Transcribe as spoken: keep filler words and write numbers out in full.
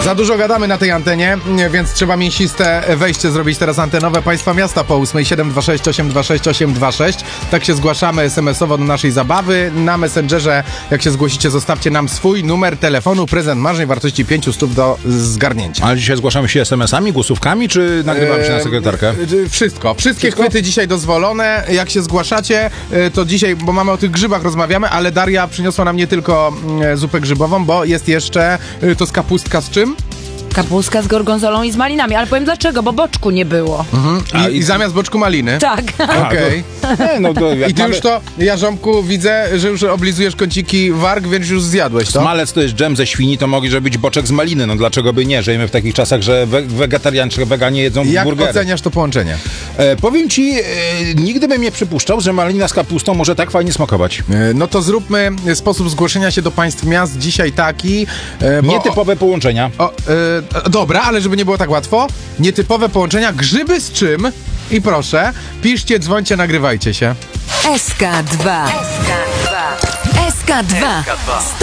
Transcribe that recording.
Za dużo gadamy na tej antenie, więc trzeba mięsiste wejście zrobić teraz antenowe. Państwa miasta po ósmej, siedem dwa sześć osiem dwa sześć osiem dwa sześć. Tak się zgłaszamy es em esowo do naszej zabawy. Na Messengerze, jak się zgłosicie, zostawcie nam swój numer telefonu, prezent marzeń wartości pięć stów do zgarnięcia. Ale dzisiaj zgłaszamy się es em esami, głosówkami, czy nagrywamy się na sekretarkę? Eee, wszystko. Wszystkie Wszystko? chwyty dzisiaj dozwolone. Jak się zgłaszacie, to dzisiaj, bo mamy o tych grzybach rozmawiamy, ale Daria przyniosła nam nie tylko zupę grzybową, bo jest jeszcze, to z kapustka z czym? Kapustka z gorgonzolą i z malinami, ale powiem dlaczego, bo boczku nie było. Mhm. I, A, i, i- zamiast boczku maliny? Tak. Okej. Nie, no to jak I ty mamy... już to, Jarząbku, widzę, że już oblizujesz kąciki warg, więc już zjadłeś to. Smalec to jest dżem ze świni, to mogli być boczek z maliny. No dlaczego by nie? Żyjemy w takich czasach, że we wegetarianie czy weganie jedzą Jak burgery. oceniasz to połączenie? E, powiem ci, e, nigdy bym nie przypuszczał, że malina z kapustą może tak fajnie smakować. E, No to zróbmy sposób zgłoszenia się do państw miast dzisiaj taki. e, Bo, Nietypowe połączenia. O, e, dobra, ale żeby nie było tak łatwo, nietypowe połączenia, grzyby z czym? I proszę, piszcie, dzwońcie, nagrywajcie się. S K dwa. S K dwa.